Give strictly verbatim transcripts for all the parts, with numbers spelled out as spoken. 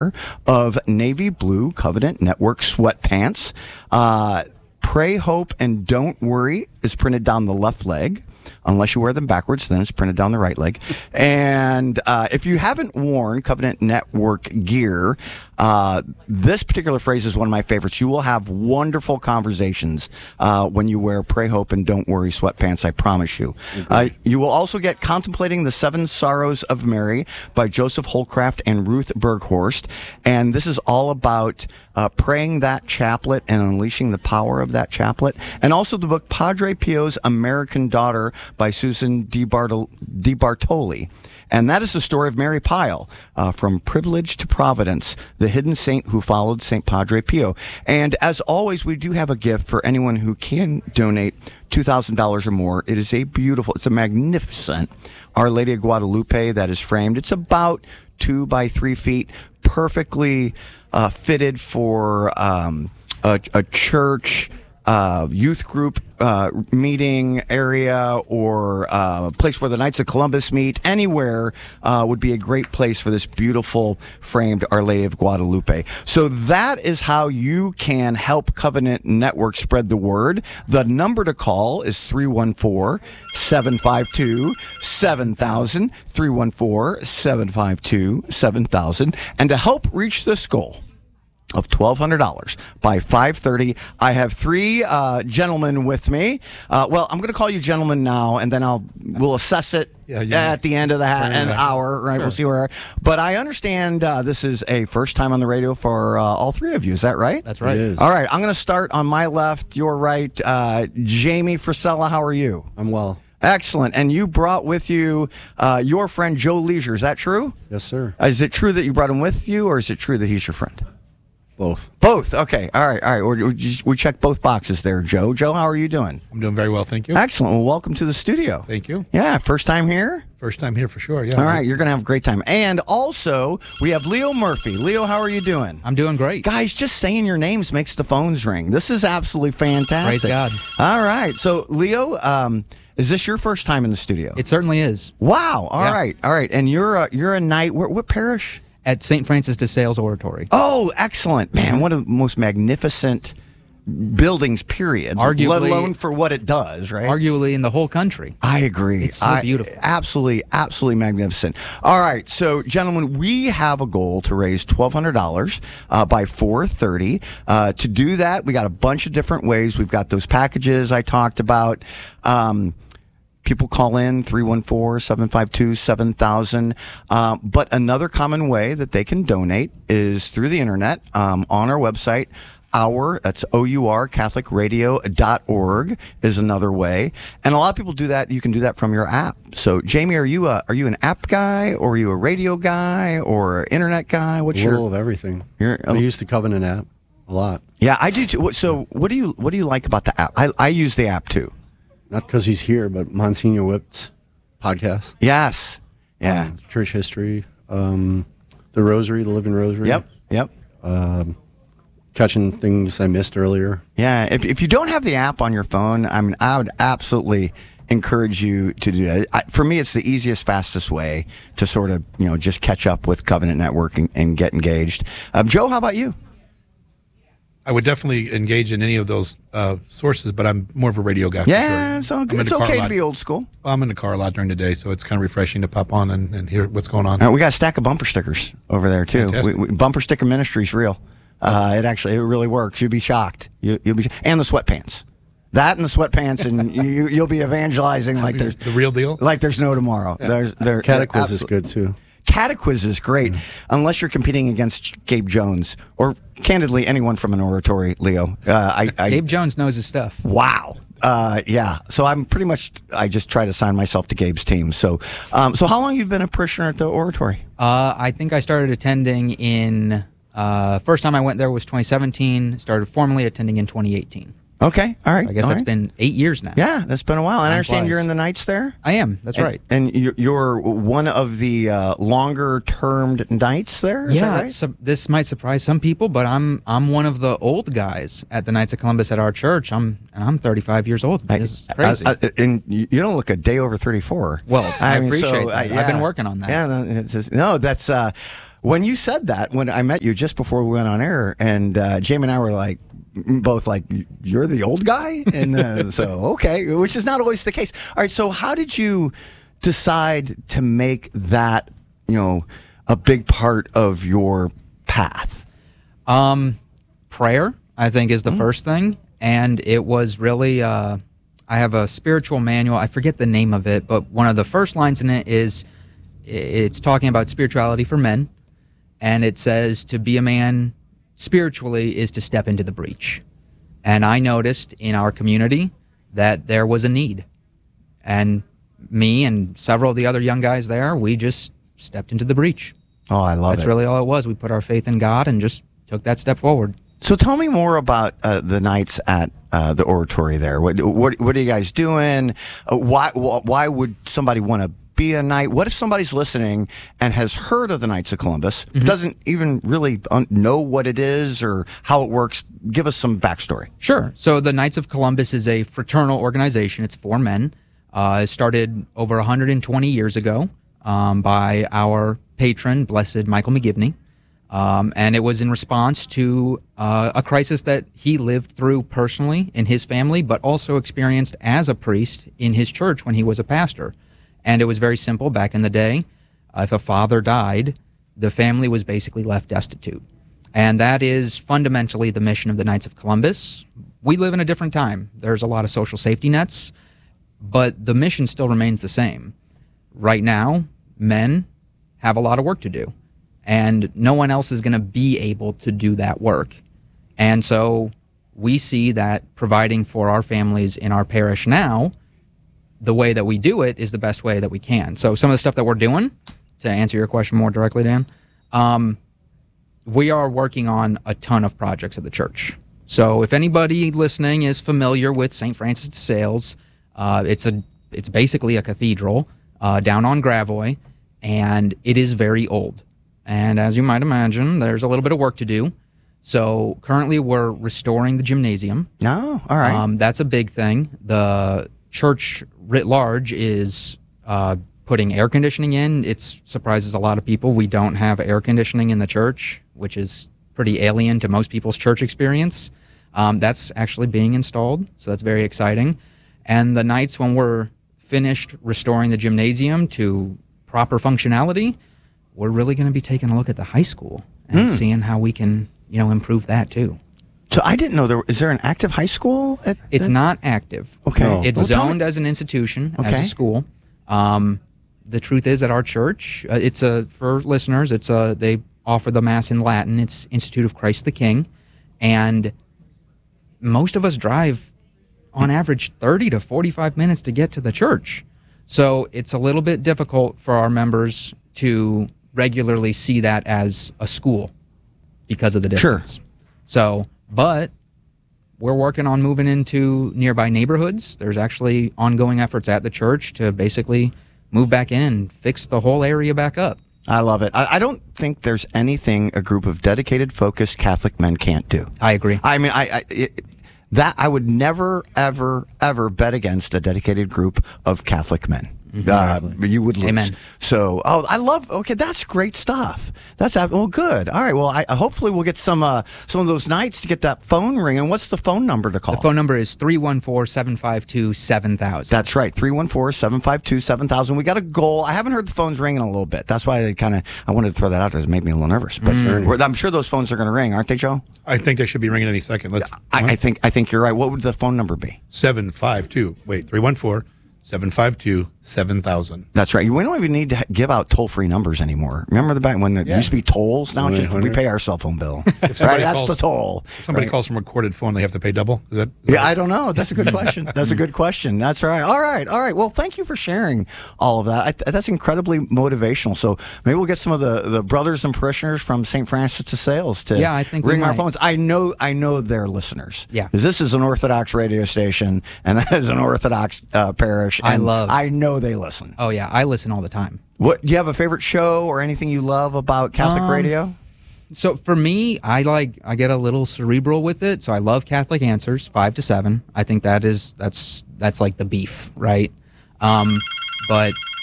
of navy blue Covenant Network sweatpants. Uh, Pray, Hope, and Don't Worry is printed down the left leg. Unless you wear them backwards, then it's printed down the right leg. And uh, if you haven't worn Covenant Network gear, uh, this particular phrase is one of my favorites. You will have wonderful conversations uh, when you wear Pray, Hope, and Don't Worry sweatpants, I promise you. Uh, you will also get Contemplating the Seven Sorrows of Mary by Joseph Holcraft and Ruth Berghorst. And this is all about uh, praying that chaplet and unleashing the power of that chaplet. And also the book Padre Pio's American Daughter by Susan DiBartol- DiBartoli. And that is the story of Mary Pyle, uh, from privilege to providence, the hidden saint who followed Saint Padre Pio. And as always, we do have a gift for anyone who can donate two thousand dollars or more. It is a beautiful, it's a magnificent Our Lady of Guadalupe that is framed. It's about two by three feet, perfectly uh, fitted for um, a, a church, uh, youth group uh, meeting area, or uh, a place where the Knights of Columbus meet. Anywhere uh, would be a great place for this beautiful framed Our Lady of Guadalupe. So that is how you can help Covenant Network spread the word. The number to call is three one four, seven five two, seven thousand, three one four, seven five two, seven thousand. And to help reach this goal of twelve hundred dollars by five thirty. I have three uh, gentlemen with me. Uh, well, I'm going to call you gentlemen now, and then I'll we'll assess it yeah, yeah. at the end of the ha- an hour. Right, sure. We'll see where. But I understand uh, this is a first time on the radio for uh, all three of you. Is that right? That's right. It is. All right. I'm going to start on my left, your right. Uh, Jamie Frisella, how are you? I'm well. Excellent. And you brought with you uh, your friend Joe Leisure. Is that true? Yes, sir. Uh, is it true that you brought him with you, or is it true that he's your friend? Both. Both. Okay. All right. All right. We, we check both boxes there, Joe. Joe, how are you doing? I'm doing very well, thank you. Excellent. Well, welcome to the studio. Thank you. Yeah. First time here? First time here for sure, yeah. All right. You're going to have a great time. And also, we have Leo Murphy. Leo, how are you doing? I'm doing great. Guys, just saying your names makes the phones ring. This is absolutely fantastic. Praise God. All right. So, Leo, um, is this your first time in the studio? It certainly is. Wow. All Yeah. right. All right. And you're a, you're a knight. What, what parish? At Saint Francis de Sales Oratory. Oh, excellent. Man, one of the most magnificent buildings, period. Arguably, let alone for what it does, right? Arguably in the whole country. I agree. It's so I, beautiful. Absolutely, absolutely magnificent. All right, so gentlemen, we have a goal to raise twelve hundred dollars uh, by four thirty. Uh, to do that, we got a bunch of different ways. We've got those packages I talked about. Um, People call in three one four, seven five two, seven thousand. Um, but another common way that they can donate is through the internet um, on our website. Our, that's O U R, Catholic Radio dot org is another way. And a lot of people do that. You can do that from your app. So, Jamie, are you a, are you an app guy, or are you a radio guy, or an internet guy? What's a your... little of everything. You're, I use the Covenant app a lot. Yeah, I do too. So, what do you what do you like about the app? I, I use the app too. Not because he's here, but Monsignor Whip's podcast. Yes. Yeah. Um, church history. Um, the Rosary, the Living Rosary. Yep. Yep. Um, catching things I missed earlier. Yeah. If if you don't have the app on your phone, I mean, I would absolutely encourage you to do that. I, for me, it's the easiest, fastest way to sort of, you know, just catch up with Covenant Network and, and get engaged. Um, Joe, how about you? I would definitely engage in any of those uh, sources, but I'm more of a radio guy. Yeah, for sure. so it's okay to be old school. Well, I'm in the car a lot during the day, so it's kind of refreshing to pop on and, and hear what's going on. Uh, we got a stack of bumper stickers over there too. We, we, bumper sticker ministry's real. Uh, it actually it really works. You'll be shocked. You, you'll be and the sweatpants. That and the sweatpants, and you, you'll be evangelizing like there's the real deal. Like there's no tomorrow. Yeah. There's there. Catequiz is good too. Catequiz is great, mm. unless you're competing against Gabe Jones or, candidly, anyone from an oratory, Leo. Uh, I, I, Gabe Jones knows his stuff. Wow. Uh, yeah. So I'm pretty much, I just try to sign myself to Gabe's team. So, um, so how long have you been a parishioner at the oratory? Uh, I think I started attending in, uh, first time I went there was twenty seventeen, started formally attending in twenty eighteen. Okay, all right. I guess all that's right. been eight years now. Yeah, that's been a while. And I Time understand flies. you're in the Knights there? I am, that's and, right. And you're- you're one of the uh, longer-termed Knights there? Is yeah, that right? so this might surprise some people, but I'm I'm one of the old guys at the Knights of Columbus at our church. I'm and I'm thirty-five years old. I- This is crazy. I- I- and you you don't look a day over thirty-four. Well, I mean, appreciate so, that. uh, I've been working on that. Yeah, no, it's just, no that's... Uh, When you said that, when I met you just before we went on air, and uh, Jamie and I were like, both like, you're the old guy? And uh, so, okay, which is not always the case. All right, so how did you decide to make that, you know, a big part of your path? Um, prayer, I think, is the mm. first thing. And it was really, uh, I have a spiritual manual. I forget the name of it, but one of the first lines in it is, it's talking about spirituality for men. And it says to be a man spiritually is to step into the breach. And I noticed in our community that there was a need. And me and several of the other young guys there, we just stepped into the breach. Oh, I love That's it. That's really all it was. We put our faith in God and just took that step forward. So tell me more about uh, the nights at uh, the oratory there. What, what what are you guys doing? Uh, why why would somebody want to be a knight? What if somebody's listening and has heard of the Knights of Columbus, mm-hmm. doesn't even really un- know what it is or how it works? Give us some backstory. Sure. So the Knights of Columbus is a fraternal organization. It's for men. Uh, it started over one hundred twenty years ago um, by our patron, Blessed Michael McGivney. Um, and it was in response to uh, a crisis that he lived through personally in his family, but also experienced as a priest in his church when he was a pastor. And it was very simple back in the day. Uh, if a father died, the family was basically left destitute. And that is fundamentally the mission of the Knights of Columbus. We live in a different time. There's a lot of social safety nets, but the mission still remains the same. Right now, men have a lot of work to do, and no one else is going to be able to do that work. And so we see that providing for our families in our parish now, the way that we do it is the best way that we can. So some of the stuff that we're doing, to answer your question more directly, Dan, um, we are working on a ton of projects at the church. So if anybody listening is familiar with Saint Francis de Sales, uh, it's a it's basically a cathedral uh, down on Gravois, and it is very old. And as you might imagine, there's a little bit of work to do. So currently we're restoring the gymnasium. No, all right. Um, that's a big thing. The church writ large is uh, putting air conditioning in. It surprises a lot of people. We don't have air conditioning in the church, which is pretty alien to most people's church experience. Um, that's actually being installed, so that's very exciting. And the nights when we're finished restoring the gymnasium to proper functionality, we're really going to be taking a look at the high school and mm. seeing how we can, you know, improve that too. So I didn't know there. Is there an active high school? At it's the... not active. Okay, no. It's well, zoned as an institution, okay. as a school. Um, the truth is, at our church, uh, it's a for listeners. It's a they offer the mass in Latin. It's Institute of Christ the King, and most of us drive, on average, thirty to forty-five minutes to get to the church. So it's a little bit difficult for our members to regularly see that as a school because of the distance. Sure. So, but we're working on moving into nearby neighborhoods. There's actually ongoing efforts at the church to basically move back in and fix the whole area back up. I love it. I, I don't think there's anything a group of dedicated, focused Catholic men can't do. I agree. I mean, I, I it, that I would never, ever, ever bet against a dedicated group of Catholic men. Mm-hmm. Uh, you would lose. Amen. So, oh, I love. Okay, that's great stuff. That's well, good. All right. Well, I hopefully we'll get some uh, some of those nights to get that phone ringing. What's the phone number to call? The phone number is three one four, seven five two, seven thousand. That's right, three one four, seven five two, seven thousand. We got a goal. I haven't heard the phones ringing in a little bit. That's why I kind of I wanted to throw that out there. It made me a little nervous, but mm. I'm sure those phones are going to ring, aren't they, Joe? I think they should be ringing any second. Let's. I, I think I think you're right. What would the phone number be? Seven five two. Wait, three one four. seven five two, seven thousand. That's right. We don't even need to give out toll-free numbers anymore. Remember the back when there yeah. used to be tolls? Now it's just we pay our cell phone bill. Right? That's calls, the toll. If somebody right? calls from a recorded phone, they have to pay double? Is that, is yeah, that I don't know. That's a good question. That's a good question. That's right. All right. All right. Well, thank you for sharing all of that. I, that's incredibly motivational. So maybe we'll get some of the, the brothers and parishioners from Saint Francis de Sales to yeah, I think ring our might. phones. I know I know they're listeners. Yeah. Because this is an Orthodox radio station, and that is an Orthodox uh, parish. I and love I know they listen. Oh, yeah. I listen all the time. What do you have a favorite show or anything you love about Catholic um, radio? So for me, I like I get a little cerebral with it. So I love Catholic Answers, five to seven. I think that is that's that's like the beef, right? Um, but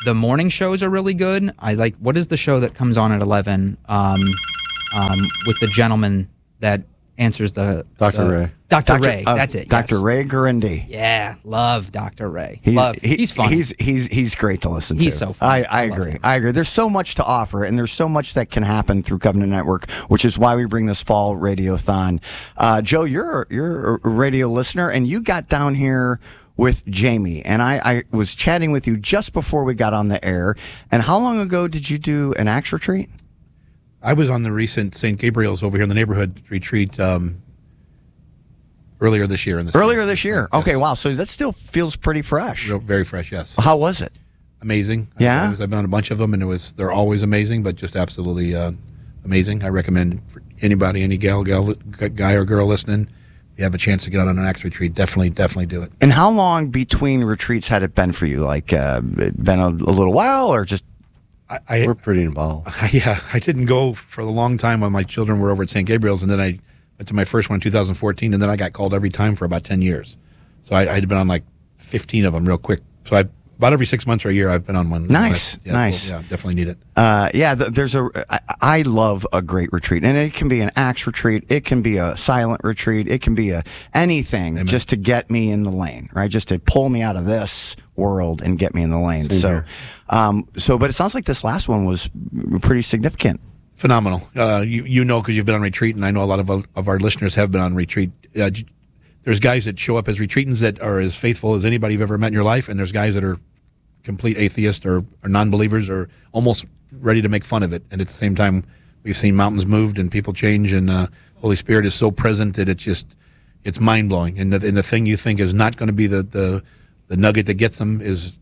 the morning shows are really good. I like, what is the show that comes on at eleven um, um, with the gentleman that answers the Doctor the- Ray. Doctor Doctor Ray, uh, that's it. Doctor yes. Ray Gurindy. Yeah, love Doctor Ray. He- love. he- he's funny. He's he's he's great to listen to. He's so funny. I, I I love agree. him. I agree. There's so much to offer, and there's so much that can happen through Covenant Network, which is why we bring this fall radiothon. Uh, Joe, you're you're a radio listener, and you got down here with Jamie, and I, I was chatting with you just before we got on the air. And how long ago did you do an Acts retreat? I was on the recent Saint Gabriel's over here in the neighborhood retreat um, earlier this year. In the Earlier this year. Yes. Okay, wow. So that still feels pretty fresh. Real- very fresh. Yes, How was it? amazing. Yeah? I was, I've been on a bunch of them, and it was they're always amazing, but just absolutely uh, amazing. I recommend for anybody, any gal, gal, guy or girl listening, if you have a chance to get on an Acts retreat, definitely, definitely do it. And how long between retreats had it been for you? Like, uh, it been a, a little while, or just I, I We're pretty involved. yeah, I didn't go for a long time when my children were over at Saint Gabriel's, and then I went to my first one in two thousand fourteen, and then I got called every time for about ten years. So I, I'd been on like fifteen of them real quick. So I about every six months or a year, I've been on one. Nice, yeah, nice. Well, yeah, definitely need it. Uh, yeah, th- there's a. I, I love a great retreat, and it can be an Acts retreat, it can be a silent retreat, it can be a anything Amen. just to get me in the lane, right? Just to pull me out of this world and get me in the lane. Same so, here. um, so, but it sounds like this last one was pretty significant. Phenomenal. Uh, you you know because you've been on retreat, and I know a lot of our- of our listeners have been on retreat. Uh, j- there's guys that show up as retreatants that are as faithful as anybody you've ever met in your life, and there's guys that are complete atheists or, or non-believers or almost ready to make fun of it. And at the same time, we've seen mountains moved and people change, and uh, Holy Spirit is so present that it's just it's mind blowing. And the, and the thing you think is not going to be the, the the nugget that gets them is.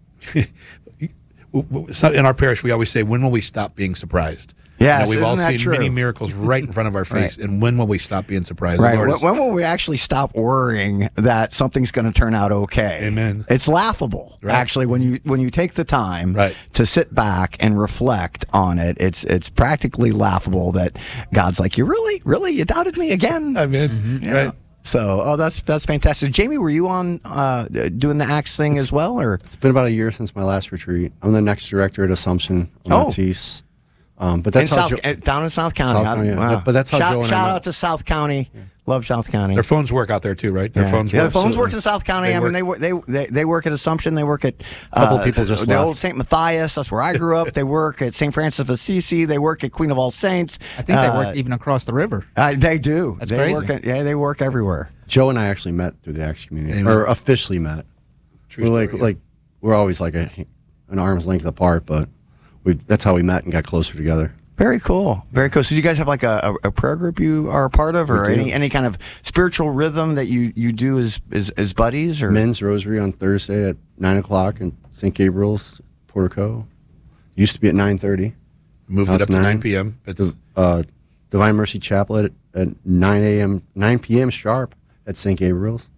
In our parish, we always say, "When will we stop being surprised?" Yes, You know, we've all isn't that seen true? many miracles right in front of our face, Right. and when will we stop being surprised? The Right. Lord When, is- when will we actually stop worrying that something's going to turn out okay? Amen. It's laughable, Right. actually, when you when you take the time Right. to sit back and reflect on it. It's it's practically laughable that God's like, you really, really, you doubted me again. Amen. Yeah. Right. So, oh, that's that's fantastic. Jamie, were you on uh, doing the Acts thing as well, or? It's been about a year since my last retreat. I'm the next director at Assumption, Oh. Matisse. Um, but In that's how South, Jo- uh, down in South County. South I- County, yeah. wow. But- but that's how shout, Joe and I shout met. out to South County. Love South County. Their phones work out there too, right? Their Yeah. phones Yeah, work. the phones So- work in South County. They I mean, work. they, work, they they they work at Assumption. They work at Couple uh, people just the left. old Saint Matthias. That's where I grew up. They work at Saint Francis of Assisi. They work at Queen of All Saints. I think they Uh, work even across the river. uh, they do. That's they crazy. Work at, yeah, they work everywhere. Joe and I actually met through the Acts community, Amen. or officially met. True we're like story, yeah. like we're always like a, an arm's length apart, but we that's how we met and got closer together. Very cool. Very cool. So, do you guys have like a, a, a prayer group you are a part of, or We do. any any kind of spiritual rhythm that you, you do as, as as buddies, or Men's Rosary on Thursday at nine o'clock in Saint Gabriel's Portico. Used to be at nine thirty. Moved Now it it's up to nine. nine p.m. It's The uh, Divine Mercy Chapel at, at nine a.m. nine p.m. sharp at Saint Gabriel's.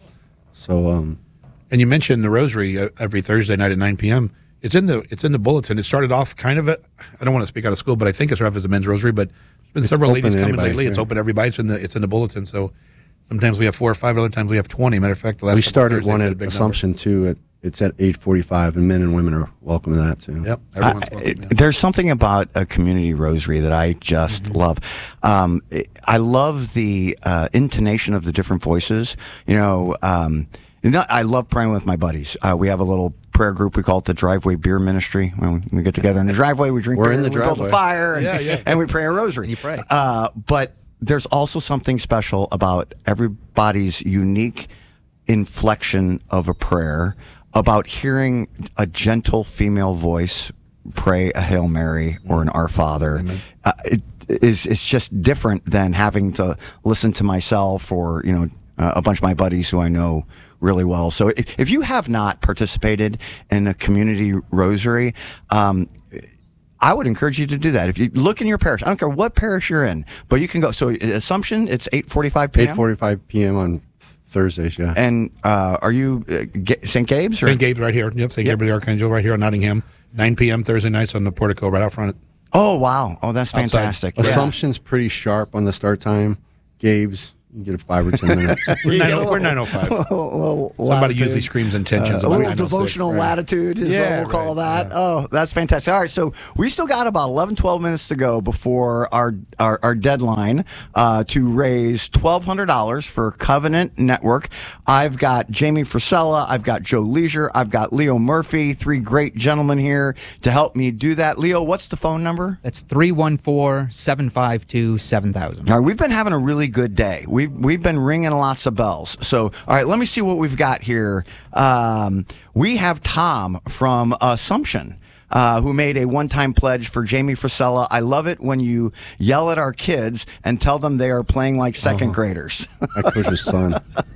So um, And you mentioned the Rosary uh, every Thursday night at nine p.m. It's in the it's in the bulletin. It started off kind of a, I don't want to speak out of school, but I think it started off as a men's Rosary. But there's been It's several open ladies to coming anybody, lately. It's yeah. open to everybody. It's in the it's in the bulletin. So sometimes we have four or five. Other times we have twenty. Matter of fact, the last we couple started Thursdays one had a at big Assumption too. At it's at eight forty-five, and men and women are welcome to that too. number. Yep, I- everyone's welcome. it- yeah. there's something about a community rosary that I just Mm-hmm. love. Um, it- I love the uh, intonation of the different voices. You know, um, you know, I love praying with my buddies. Uh, we have a little prayer group. We call it the Driveway Beer Ministry. When we get together in the driveway, we drink We're beer, in the we build a driveway. fire, and, Yeah, yeah. and we pray a rosary. And you pray. Uh, but there's also something special about everybody's unique inflection of a prayer, about hearing a gentle female voice pray a Hail Mary or an Our Father. Uh, it is it's just different than having to listen to myself or, you know, uh, a bunch of my buddies who I know really well. So if, if you have not participated in a community rosary, um, I would encourage you to do that. If you look in your parish, I don't care what parish you're in, but you can go. So Assumption, it's eight forty-five p.m. eight forty-five p.m. on Thursdays. Yeah. And uh, are you uh, Ga- Saint Gabe's? Or? Saint Gabe's right here. Yep, Saint Yep. Gabriel the Archangel right here on Nottingham. nine p.m. Thursday nights on the portico right out front. Oh, wow. Oh, that's Outside. fantastic. Yeah. Assumption's pretty sharp on the start time. Gabe's You get a five or ten minute. We're, nine, we're nine oh five. Well, Somebody usually screams intentions. Uh, a about little nine oh six, devotional right? latitude is Yeah, what we'll call right, that. yeah. Oh, that's fantastic. All right, so we still got about eleven, twelve minutes to go before our our, our deadline uh, to raise twelve hundred dollars for Covenant Network. I've got Jamie Frisella, I've got Joe Leisure, I've got Leo Murphy, three great gentlemen here to help me do that. Leo, what's the phone number? That's three one four, seven five two, seven thousand. All right, we've been having a really good day. We've we've been ringing lots of bells. So, all right, let me see what we've got here. Um, we have Tom from Assumption, uh, who made a one-time pledge for Jamie Frisella. I love it when you yell at our kids and tell them they are playing like second Uh-huh. graders. My coach's son.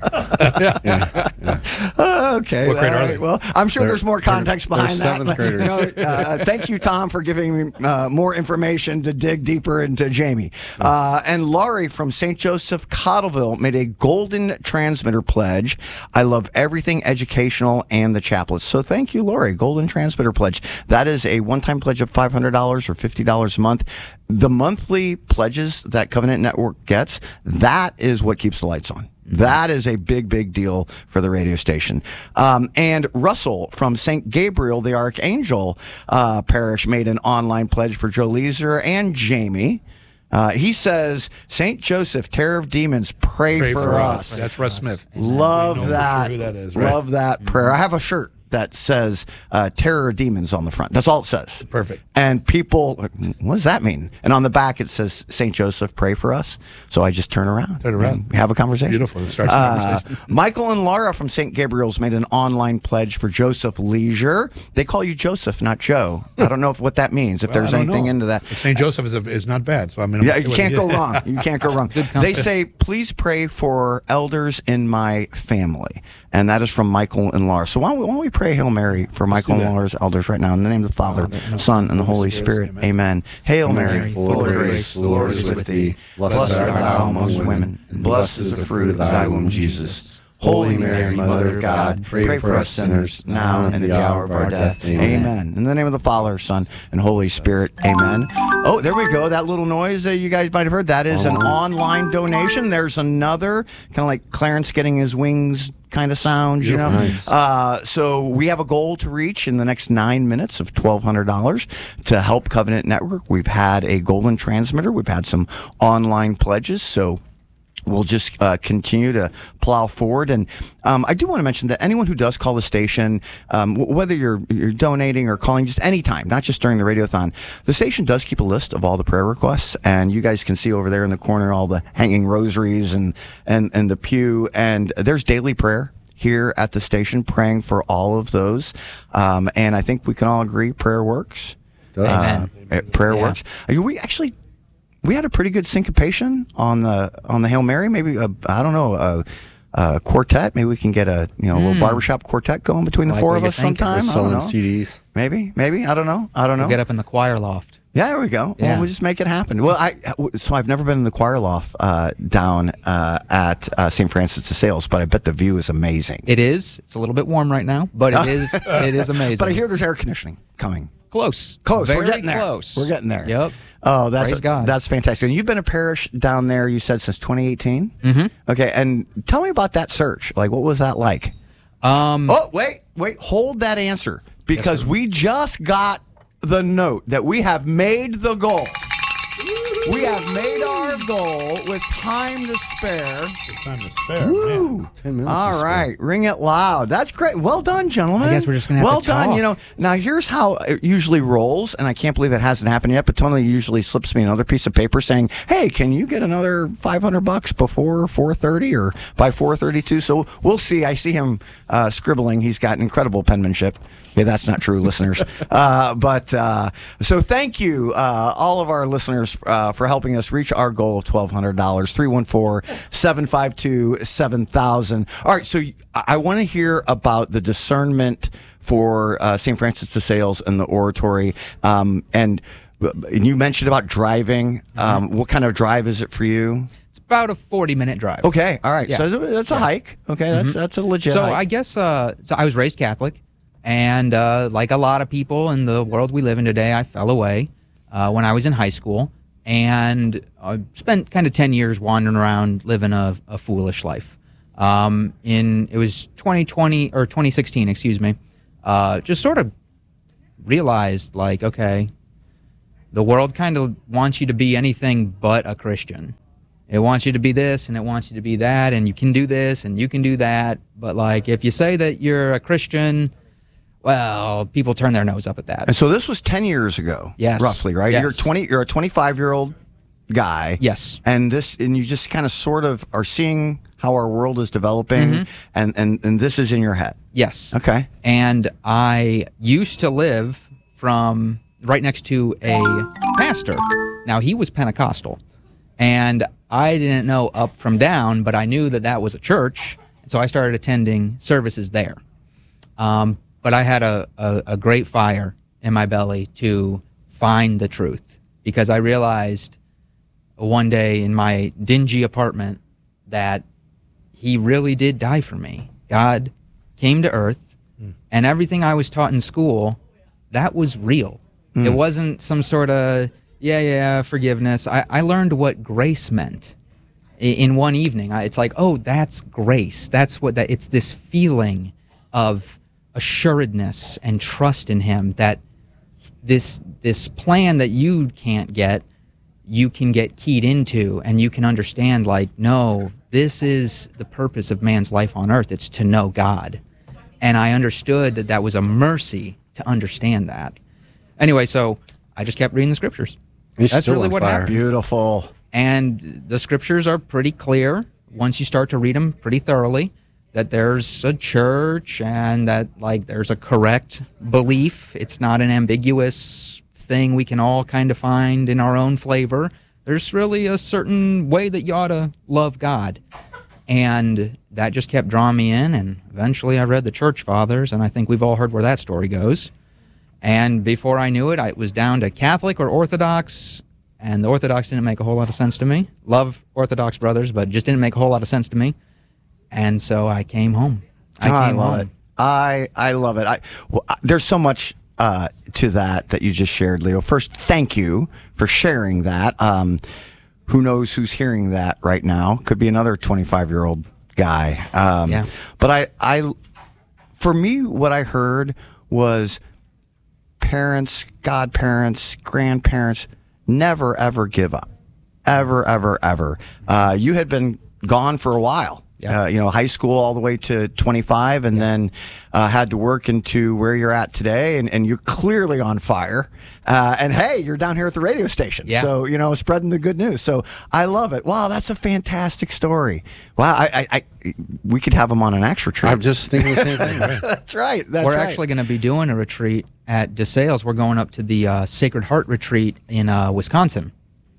yeah, yeah. Okay. What grade all are right. they? Well, I'm sure They're- there's more context they're behind seventh that. graders. You know, uh, thank you, Tom, for giving me uh, more information to dig deeper into Jamie. Uh, and Laurie from Saint Joseph Cottleville made a golden transmitter pledge. I love everything educational and the chaplets. So thank you, Laurie. Golden transmitter pledge. That is a one-time pledge of five hundred dollars or fifty dollars a month. The monthly pledges that Covenant Network gets, that is what keeps the lights on. That is a big, big deal for the radio station. Um, and Russell from Saint Gabriel, the Archangel uh, Parish, made an online pledge for Joe Leeser and Jamie. Uh, he says, Saint Joseph, terror of demons, pray, Pray for, for us. us. That's Russ Smith. Love We know for that. sure who that is, right? Love that prayer. I have a shirt that says uh, terror of demons on the front. That's all it says. Perfect. And people, what does that mean? And on the back it says, Saint Joseph, pray for us. So I just turn around. Turn around. and have a conversation. Beautiful. It starts a Uh, conversation. Michael and Laura from Saint Gabriel's made an online pledge for Joseph Leisure. They call you Joseph, not Joe. I don't know if, what that means, if Well, there's I don't anything know. into that. Saint Joseph is, a, is not bad. So I mean, I'm Yeah, okay you with can't it. go wrong. You can't go wrong. They say, please pray for elders in my family. And that is from Michael and Laura. So why don't we, why don't we pray Hail Mary for Michael do and that. Laura's elders right now in the name of the Father, Son, and the Holy Spirit. Amen. Hail Mary, full of grace, the Lord is with thee. Blessed art thou amongst women, and blessed is the fruit of thy womb, Jesus. Holy Mary, Mother of God, pray for us sinners, now and at the hour of our death. Amen. In the name of the Father, Son, and Holy Spirit. Amen. Oh, there we go. That little noise that you guys might have heard, that is an online donation. There's another, kind of like Clarence getting his wings kind of sound, you know. Beautiful. Nice. Uh, so we have a goal to reach in the next nine minutes of twelve hundred dollars to help Covenant Network. We've had a golden transmitter. We've had some online pledges. So we'll just uh, continue to plow forward. And um, I do want to mention that anyone who does call the station, um, w- whether you're you're donating or calling just any time, not just during the radiothon, the station does keep a list of all the prayer requests. And you guys can see over there in the corner all the hanging rosaries and, and, and the pew. And there's daily prayer here at the station, praying for all of those. Um, and I think we can all agree prayer works. Uh, uh, prayer Yeah. works. Uh, We actually... We had a pretty good syncopation on the on the Hail Mary. Maybe a, I don't know a, a quartet. Maybe we can get a you know a little barbershop quartet going between the Like four what of you're us thinking. sometime. They're I don't selling know. C Ds. Maybe, maybe I don't know. I don't know. We'll get up in the choir loft. Yeah, there we go. Yeah. Well, we'll just make it happen. Well, I so I've never been in the choir loft uh, down uh, at uh, Saint Francis de Sales, but I bet the view is amazing. It is. It's a little bit warm right now, but it is. It is amazing. But I hear there's air conditioning coming. close. Close. Very We're getting there. close. We're getting there. Yep. Oh, that's Praise God. that's fantastic. And you've been a parish down there, you said, since twenty eighteen? Mm-hmm. Okay, and tell me about that search. Like, what was that like? Um, Oh, wait, wait. Hold that answer. Because we just got the note that we have made the goal. We have made our goal with time to spare. Time to spare, man. Ten minutes. All to right, ring it loud. That's great. Well done, gentlemen. I guess we're just gonna have well to done. talk. You know, now here's how it usually rolls, and I can't believe it hasn't happened yet. But Tony usually slips me another piece of paper saying, "Hey, can you get another five hundred bucks before four thirty or by four thirty-two?" So we'll see. I see him uh, scribbling. He's got incredible penmanship. Okay, that's not true, listeners. Uh, but uh, so thank you, uh, all of our listeners, uh, for helping us reach our goal of twelve hundred dollars. three one four, seven five two, seven thousand. All right, so I, I want to hear about the discernment for uh, Saint Francis de Sales and the oratory. Um, and, and you mentioned about driving. Um, what kind of drive is it for you? it's about a forty-minute drive. Okay, all right. Yeah. So that's a hike. Okay, that's that's a legit So hike. I guess uh, so I was raised Catholic, and uh, like a lot of people in the world we live in today, I fell away uh, when I was in high school. and I spent kind of ten years wandering around living a, a foolish life. Um, in it was twenty twenty or twenty sixteen, excuse me. Uh, just sort of realized, like, okay, the world kind of wants you to be anything but a Christian. It wants you to be this, and it wants you to be that, and you can do this, and you can do that. But, like, if you say that you're a Christian, well, people turn their nose up at that. And so this was ten years ago, Yes. roughly, right? Yes. You're twenty. You're a twenty-five-year-old guy. Yes. And this, and you just kind of sort of are seeing how our world is developing, Mm-hmm. and, and and this is in your head. Yes. Okay. And I used to live from right next to a pastor. Now, he was Pentecostal, and I didn't know up from down, but I knew that that was a church, so I started attending services there. Um, but I had a, a, a great fire in my belly to find the truth, because I realized one day in my dingy apartment that he really did die for me. God came to earth, and everything I was taught in school, that was real. It wasn't some sort of, yeah, yeah, forgiveness. I, I learned what grace meant i- in one evening. I, it's like, oh, that's grace. That's what that, it's this feeling of assuredness and trust in him that this this plan that you can't get, you can get keyed into, and you can understand, like, no, this is the purpose of man's life on earth. It's to know God. And I understood that that was a mercy to understand that. Anyway, so I just kept reading the scriptures. He's That's still really on what fire. happened. Beautiful. And the scriptures are pretty clear once you start to read them pretty thoroughly, that there's a church and that, like, there's a correct belief. It's not an ambiguous thing we can all kind of find in our own flavor. There's really a certain way that you ought to love God. And that just kept drawing me in, and eventually I read the Church Fathers, and I think we've all heard where that story goes. And before I knew it, I was down to Catholic or Orthodox, and the Orthodox didn't make a whole lot of sense to me. Love Orthodox brothers, but it just didn't make a whole lot of sense to me. And so I came home. I Oh, I came love home. it. I I love it. I well, I- there's so much uh, to that that you just shared, Leo. First, thank you for sharing that. Um, who knows who's hearing that right now? Could be another twenty-five-year-old guy. Um, Yeah. But I, I, for me, what I heard was parents, godparents, grandparents never ever give up, ever, ever, ever. Uh, you had been gone for a while. Yeah. Uh, you know, high school all the way to twenty-five, and then uh, had to work into where you're at today, and, and you're clearly on fire. Uh, and hey, you're down here at the radio station, Yeah. so you know, spreading the good news. So I love it. Wow, that's a fantastic story. Wow, I, I, I we could have them on an Acts retreat. I'm just thinking the same thing. Right? that's right. That's We're right. actually going to be doing a retreat at DeSales. We're going up to the uh, Sacred Heart retreat in uh, Wisconsin.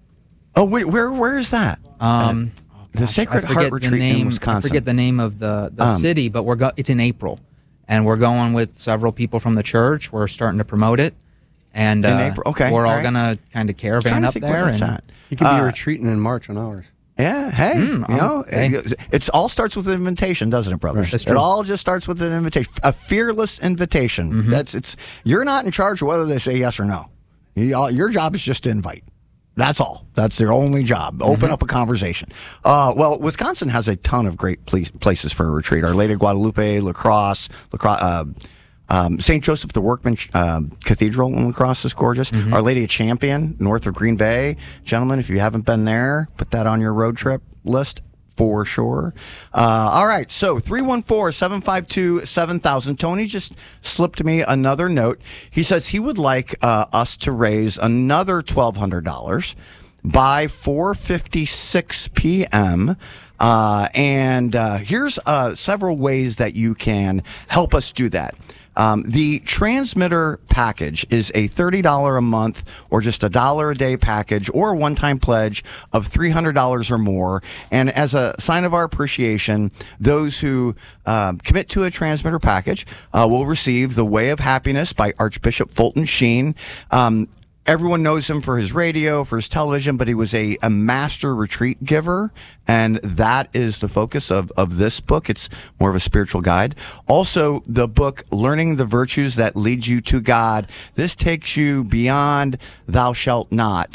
Oh, wait, where where is that? Um, the Gosh, Sacred I forget Heart the retreat name, in Wisconsin. I forget the name of the, the Um, city, but we're go- it's in April, and we're going with several people from the church. We're starting to promote it, and In uh, April? Okay, we're all all right. gonna kind of Trying caravan to up think where there. that's And at. You could be Uh, retreating in March on ours. Yeah, hey, Mm, you know, hey. it, it's all starts with an invitation, doesn't it, brothers? That's It true. all just starts with an invitation, a fearless invitation. Mm-hmm. That's it's. You're not in charge of whether they say yes or no. You, all, your job is just to invite. That's all. That's their only job. Open Mm-hmm. up a conversation. Uh, well, Wisconsin has a ton of great ple- places for a retreat. Our Lady of Guadalupe, La Crosse, La Crosse uh, um, Saint Joseph the Workman um, Cathedral in La Crosse is gorgeous. Mm-hmm. Our Lady of Champion, north of Green Bay. Gentlemen, if you haven't been there, put that on your road trip list for sure. Uh, all right, so three one four, seven five two, seven thousand. Tony just slipped me another note. He says he would like uh, us to raise another twelve hundred dollars by four fifty-six p.m. Uh, and uh, here's uh, several ways that you can help us do that. Um, the transmitter package is a thirty dollars a month or just a dollar a day package or a one-time pledge of three hundred dollars or more. And as a sign of our appreciation, those who um, commit to a transmitter package uh, will receive The Way of Happiness by Archbishop Fulton Sheen. Um, Everyone knows him for his radio, for his television, but he was a, a master retreat giver, and that is the focus of, of this book. It's more of a spiritual guide. Also, the book, Learning the Virtues That Lead You to God. This takes you beyond thou shalt not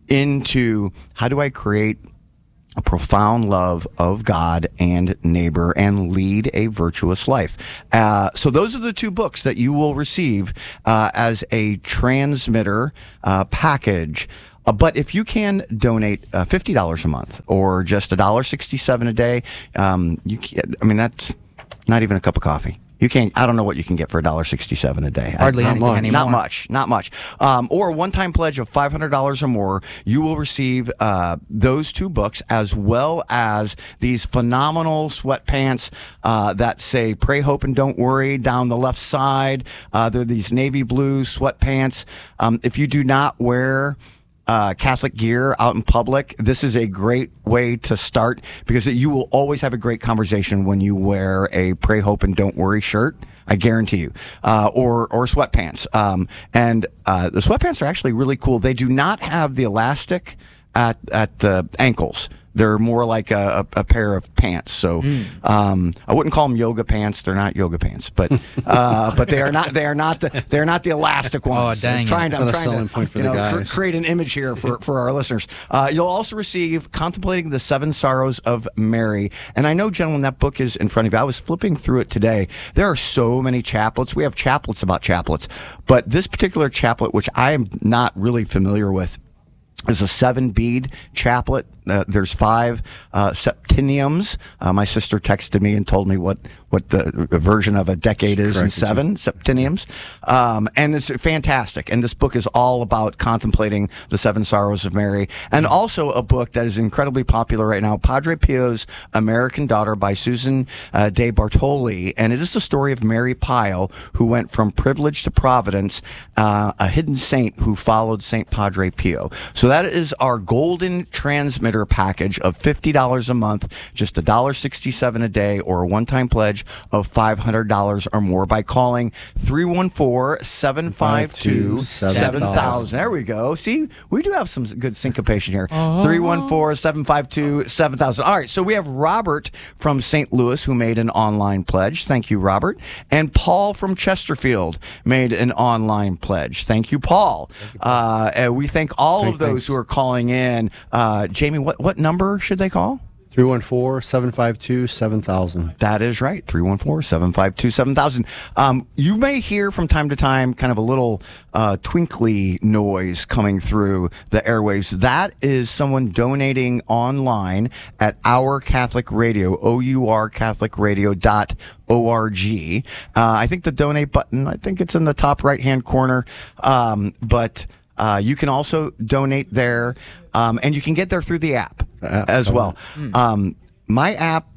into how do I create a profound love of God and neighbor and lead a virtuous life. Uh, so those are the two books that you will receive uh, as a transmitter uh, package. Uh, but if you can donate uh, fifty dollars a month or just one dollar sixty-seven a day, um, you can, I mean, that's not even a cup of coffee. You can't. I don't know what you can get for one dollar sixty-seven a day. Hardly I, anything not anymore. Not much. Not much. Um, or a one-time pledge of five hundred dollars or more. You will receive uh, those two books as well as these phenomenal sweatpants uh, that say "Pray, Hope, and Don't Worry" down the left side. Uh, they're these navy blue sweatpants. Um, if you do not wear Uh, Catholic gear out in public, this is a great way to start because you will always have a great conversation when you wear a Pray, Hope, and Don't Worry shirt. I guarantee you, uh, or or sweatpants. Um, and uh, the sweatpants are actually really cool. They do not have the elastic at at the ankles. They're more like a, a, a pair of pants. So mm. um, I wouldn't call them yoga pants. They're not yoga pants, but uh, but they are not they are not the they're not the elastic ones. Oh dang! I'm trying to, I'm That's a trying selling to point for you the know, guys. cr- create an image here for, for our listeners. Uh, you'll also receive Contemplating the Seven Sorrows of Mary. And I know, gentlemen, that book is in front of you. I was flipping through it today. There are so many chaplets. We have chaplets about chaplets. But this particular chaplet, which I am not really familiar with, is a seven bead chaplet. Uh, there's five uh, septenniums. Uh, my sister texted me and told me what, what the version of a decade is in seven septenniums. Um, and it's fantastic. And this book is all about contemplating the seven sorrows of Mary. And also a book that is incredibly popular right now, Padre Pio's American Daughter by Susan uh, De Bartoli. And it is the story of Mary Pyle, who went from privilege to providence, uh, a hidden saint who followed Saint Padre Pio. So that is our golden transmitter package of fifty dollars a month, just one dollar sixty-seven a day, or a one-time pledge of five hundred dollars or more by calling three one four, seven five two, seven thousand. There we go. See, we do have some good syncopation here. three one four, seven five two, seven thousand. All right, so we have Robert from Saint Louis who made an online pledge. Thank you, Robert. And Paul from Chesterfield made an online pledge. Thank you, Paul. Thank you, Paul. Uh, and we thank all Great, of those thanks. who are calling in. Uh, Jamie, what, what number should they call? three one four, seven five two, seven thousand. That is right, three one four, seven five two, seven thousand. Um, you may hear from time to time kind of a little uh, twinkly noise coming through the airwaves. That is someone donating online at Our Catholic Radio, O U R Catholic Radio dot org. Uh, I think the donate button, I think it's in the top right-hand corner, um, but uh, you can also donate there, um, and you can get there through the app. App, as well. Mm. Um, my app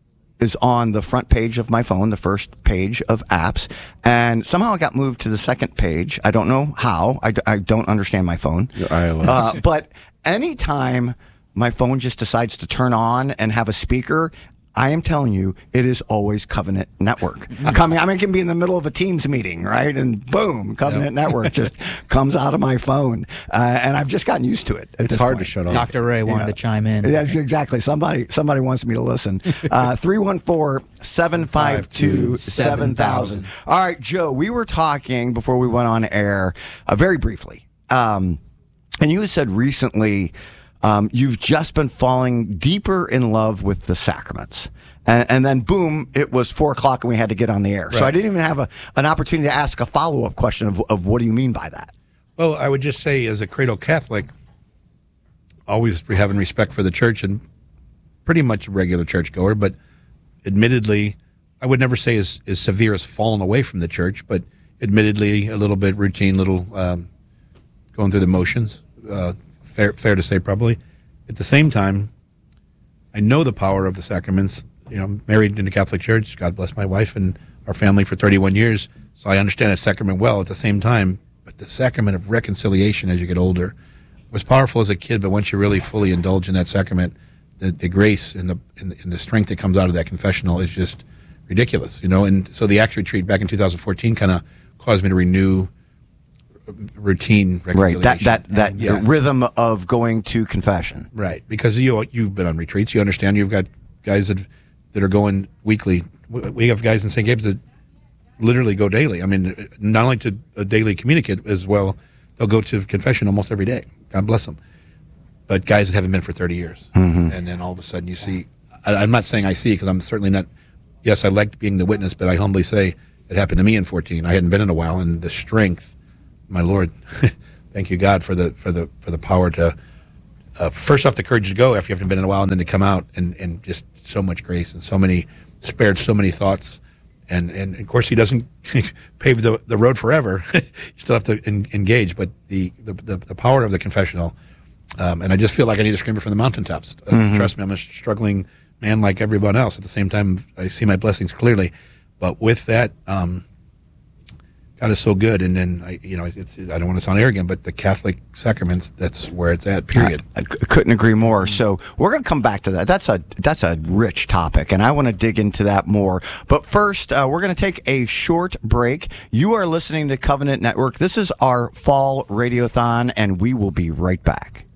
is on the front page of my phone, the first page of apps, and somehow it got moved to the second page. I don't know how. I, d- I don't understand my phone. Your iOS. Uh, but anytime my phone just decides to turn on and have a speaker, I am telling you, it is always Covenant Network. Coming, I mean, it can be in the middle of a Teams meeting, right? And boom, Covenant yep. Network just comes out of my phone. Uh, and I've just gotten used to it. It's hard point. to shut off. Doctor Ray wanted Yeah. to chime in. Yes, exactly. Somebody somebody wants me to listen. Uh, three one four, seven five two, seven thousand. All right, Joe, we were talking before we went on air uh, very briefly. Um, and you had said recently um, you've just been falling deeper in love with the sacraments. And, and then, boom, it was four o'clock and we had to get on the air. Right. So I didn't even have a, an opportunity to ask a follow-up question of, of what do you mean by that? Well, I would just say, as a cradle Catholic, always having respect for the church and pretty much a regular churchgoer, but admittedly, I would never say as, as severe as falling away from the church, but admittedly a little bit routine, little um, going through the motions. Uh, fair, fair to say, probably. At the same time, I know the power of the sacraments. You know, I'm married in the Catholic Church. God bless my wife and our family for thirty-one years, so I understand that sacrament well. At the same time, but the sacrament of reconciliation as you get older was powerful as a kid, but once you really fully indulge in that sacrament, the, the grace and the, and the and the strength that comes out of that confessional is just ridiculous, you know. And so the Acts retreat back in two thousand fourteen kind of caused me to renew routine reconciliation. Right, that that that and, yes. rhythm of going to confession. Right, because you you've been on retreats, you understand. You've got guys that that are going weekly. We have guys in Saint Gabe's that literally go daily. I mean, not only to a daily communicate as well, they'll go to confession almost every day. God bless them. but guys that haven't been for thirty years. Mm-hmm. And then all of a sudden you see, I, I'm not saying I see because I'm certainly not, yes, I liked being the witness, but I humbly say it happened to me in fourteen. I hadn't been in a while, and the strength, my Lord, thank you, God, for the for the for the power to, uh, first off, the courage to go after you haven't been in a while, and then to come out, and, and just so much grace and so many, spared so many thoughts. And, and of course, he doesn't pave the, the road forever. You still have to en- engage, but the, the, the, the power of the confessional, um, and I just feel like I need to scream it from the mountaintops. Uh, Mm-hmm. Trust me, I'm a struggling man like everyone else. At the same time, I see my blessings clearly. But with that, um, God is so good. And then, I, you know, it's, I don't want to sound arrogant, but the Catholic sacraments, that's where it's at, period. I, I c- couldn't agree more. So we're going to come back to that. That's a that's a rich topic, and I want to dig into that more. But first, uh, we're going to take a short break. You are listening to Covenant Network. This is our fall radiothon, and we will be right back.